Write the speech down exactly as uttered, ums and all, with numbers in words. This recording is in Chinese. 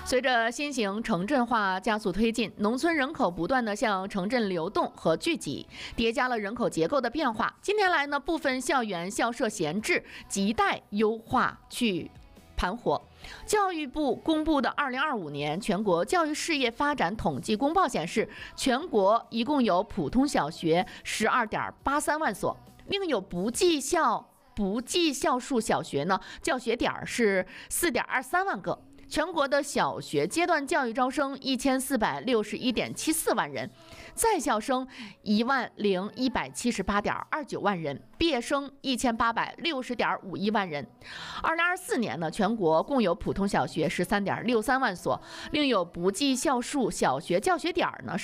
随着新型城镇化加速推进，农村人口不断地向城镇流动和聚集，叠加了人口结构的变化。近年来呢，部分校园校舍闲置，亟待优化去盘活。教育部公布的二零二五年全国教育事业发展统计公报显示，全国一共有普通小学十二点八三万所，另有不计校不计校数小学呢，教学点是四点二三万个。全国的小学阶段教育招生一千四百六十一点七四万人，在校生一万零一百七十八点二九万人，毕业生一千八百六十点五一万人。二零二四年呢，全国共有普通小学十三点六三万所，另有不计校数小学教学点呢